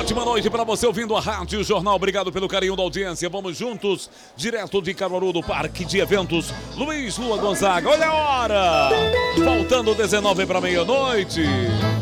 ótima noite para você ouvindo a Rádio Jornal. Obrigado pelo carinho da audiência. Vamos juntos, direto de Caruaru, do Parque de Eventos Luiz Lua Gonzaga. Olha a hora! Faltando 19 para meia-noite.